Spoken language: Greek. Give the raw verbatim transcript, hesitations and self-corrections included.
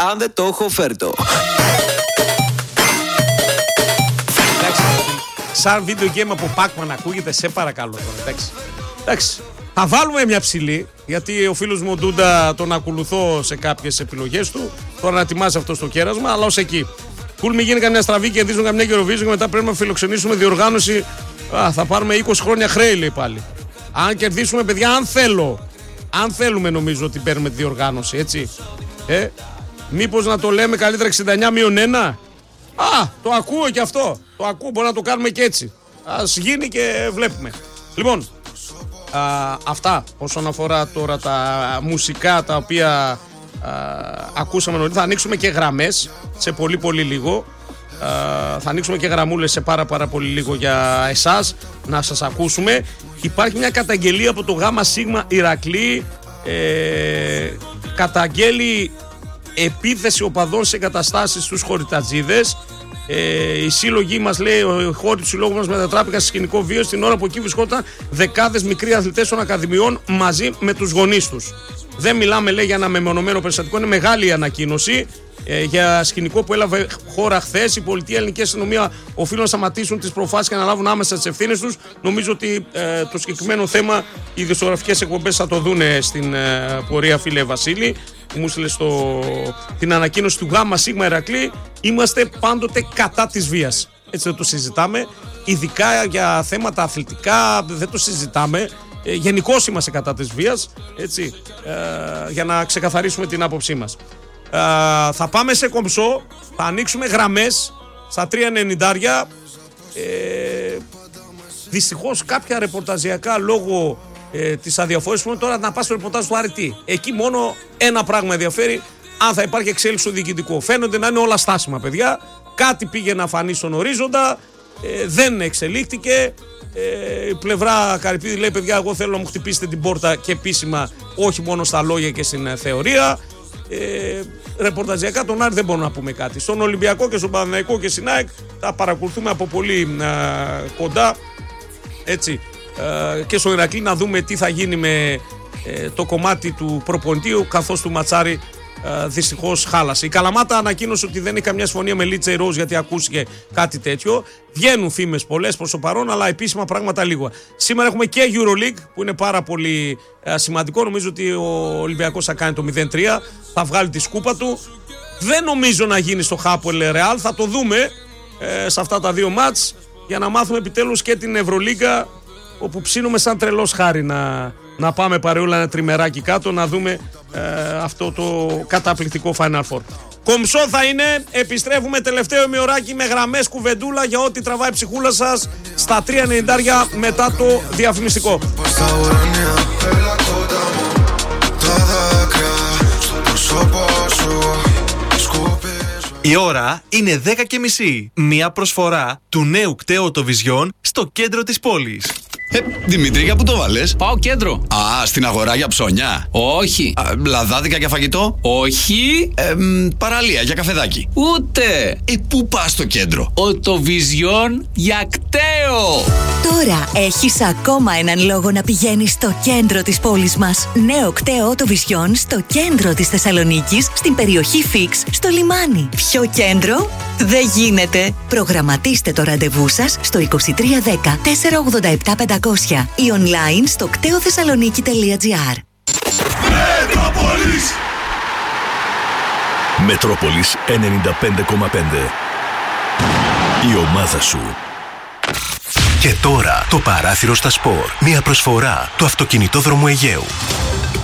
αν δεν το έχω φέρτο. Σαν βίντεο game από Pac-Man ακούγεται, σε παρακαλώ τώρα, εντάξει. Εντάξει. Θα βάλουμε μια ψηλή, γιατί ο φίλος μου ο Ντούντα τον ακολουθώ σε κάποιες επιλογές του. Τώρα να ετοιμάσει αυτό στο κέρασμα, αλλά ως εκεί. Κουλ μην γίνει καμιά στραβή και κερδίζουν καμιά Eurovision και μετά πρέπει να φιλοξενήσουμε διοργάνωση. Α, θα πάρουμε είκοσι χρόνια χρέη, λέει πάλι. Αν κερδίσουμε, παιδιά, αν θέλω. Αν θέλουμε, νομίζω ότι παίρνουμε τη διοργάνωση, έτσι. Ε, μήπως να το λέμε καλύτερα εξήντα εννιά μείον ένα. Α, το ακούω και αυτό. Το ακούω, μπορεί να το κάνουμε και έτσι. Ας γίνει και βλέπουμε. Λοιπόν, α, αυτά όσον αφορά τώρα τα μουσικά τα οποία α, ακούσαμε νωρίτερα. Θα ανοίξουμε και γραμμές σε πολύ πολύ λίγο. Α, θα ανοίξουμε και γραμμούλες σε πάρα πάρα πολύ λίγο για εσάς να σας ακούσουμε. Υπάρχει μια καταγγελία από το Γάμα Σίγμα Ηρακλή. Ε, καταγγέλει επίθεση οπαδών σε εγκαταστάσεις στους χωριτατζίδες. Ε, οι σύλλογοι μας, λέει, οι χώροι του συλλόγου μας μετατράπηκαν σε σκηνικό βίο στην ώρα που εκεί βρισκόταν δεκάδες μικροί αθλητές των ακαδημιών μαζί με τους γονείς τους. Δεν μιλάμε, λέει, για ένα μεμονωμένο περιστατικό, είναι μεγάλη η ανακοίνωση ε, για σκηνικό που έλαβε χώρα χθες. Η πολιτεία, η ελληνική αστυνομία οφείλουν να σταματήσουν τις προφάσεις και να λάβουν άμεσα τις ευθύνες τους. Νομίζω ότι ε, το συγκεκριμένο θέμα οι δημοσιογραφικές εκπομπές θα το δουν στην ε, πορεία, φίλε Βασίλη. Μου στείλε στο... την ανακοίνωση του Γάμα Σίγμα Ηρακλή. Είμαστε πάντοτε κατά της βίας. Έτσι δεν το συζητάμε. Ειδικά για θέματα αθλητικά δεν το συζητάμε. Ε, γενικώς είμαστε κατά της βίας. Έτσι, ε, για να ξεκαθαρίσουμε την άποψή μας. Ε, θα πάμε σε κομψό. Θα ανοίξουμε γραμμές στα τρία ενενήντα. Ε, δυστυχώς κάποια ρεπορταζιακά λόγω Ε, τις αδιαφορίες που είναι τώρα να πας στο ρεπορτάζ του Αρετή. Εκεί μόνο ένα πράγμα ενδιαφέρει, αν θα υπάρχει εξέλιξη στο διοικητικό. Φαίνονται να είναι όλα στάσιμα, παιδιά. Κάτι πήγε να φανεί στον ορίζοντα, ε, δεν εξελίχθηκε. Ε, η πλευρά Καρυπίδη λέει, παιδιά, εγώ θέλω να μου χτυπήσετε την πόρτα και επίσημα, όχι μόνο στα λόγια και στην ε, θεωρία. Ε, ρεπορταζιακά τον Άρη δεν μπορούμε να πούμε κάτι. Στον Ολυμπιακό και στον Παναθηναϊκό και στην ΑΕΚ τα παρακολουθούμε από πολύ ε, κοντά. Έτσι. Και στο Ηρακλή να δούμε τι θα γίνει με ε, το κομμάτι του προπονητή, καθώς του Ματσάρη ε, δυστυχώς χάλασε. Η Καλαμάτα ανακοίνωσε ότι δεν έχει καμιά συμφωνία με Λίτσε Ροζ, γιατί ακούστηκε κάτι τέτοιο. Βγαίνουν φήμες πολλές προς το παρόν, αλλά επίσημα πράγματα λίγα. Σήμερα έχουμε και EuroLeague που είναι πάρα πολύ ε, σημαντικό. Νομίζω ότι ο Ολυμπιακός θα κάνει το μηδέν τρία, θα βγάλει τη σκούπα του. Δεν νομίζω να γίνει στο Χάπολε Ρεάλ, θα το δούμε ε, σε αυτά τα δύο μάτς για να μάθουμε επιτέλους και την Ευρωλίγκα, όπου ψήνουμε σαν τρελός χάρη να, να πάμε παρεούλα ένα τριμεράκι κάτω να δούμε ε, αυτό το καταπληκτικό Final Four. Κομψό θα είναι, επιστρέφουμε τελευταίο ημιωράκι με γραμμές, κουβεντούλα για ό,τι τραβάει ψυχούλα σας στα τρία ενενήντα μετά το διαφημιστικό. Η ώρα είναι δέκα και μισή. Μία προσφορά του νέου κταίου Vision στο κέντρο της πόλης. Ε, Δημήτρη, για πού το βάλες? Πάω κέντρο. Α, στην αγορά για ψώνια. Όχι. Α, λαδάδικα για φαγητό. Όχι. Ε, μ, παραλία για καφεδάκι. Ούτε. Ε, πού πας στο κέντρο? Οτοβιζιόν για κταίο. Τώρα έχεις ακόμα έναν λόγο να πηγαίνεις στο κέντρο της πόλης μας. Νέο κταίο Οτοβιζιόν στο κέντρο της Θεσσαλονίκης, στην περιοχή Φίξ, στο λιμάνι. Ποιο κέντρο? Δεν γίνεται. Προγραμματίστε το ραντεβού σας στο είκοσι τρία δέκα τετρακόσια ογδόντα επτά πεντακόσια ή online στο κτέοθεσσαλονίκη τελεία τζι άρ. Μετρόπολης Μετρόπολης ενενήντα πέντε κόμμα πέντε. Η ομάδα σου. Και τώρα το παράθυρο στα σπορ. Μια προσφορά του Αυτοκινητόδρομου Αιγαίου.